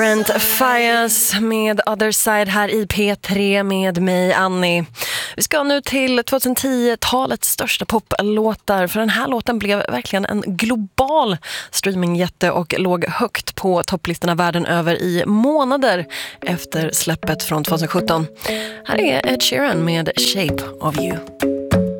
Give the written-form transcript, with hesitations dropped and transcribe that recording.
Brent Faiyaz med Other Side här i P3 med mig, Annie. Vi ska nu till 2010-talets största poplåtar, för den här låten blev verkligen en global streamingjätte och låg högt på topplistorna världen över i månader efter släppet från 2017. Här är Ed Sheeran med Shape of You.